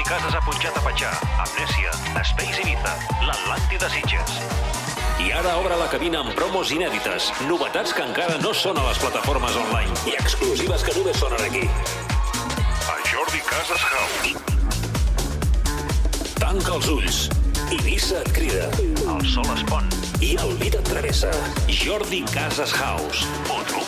Casas a punxat a Patxà, Amnèsia, Space Ibiza, l'Atlàntida Sitges. I ara obre la cabina amb promos inèdites, novetats que encara no són a les plataformes online i exclusives que només sonen aquí. A Jordi Casas House. Tanca els ulls. Ibiza et crida. El sol es pon. I el beat et travessa. Jordi Casas House. O truca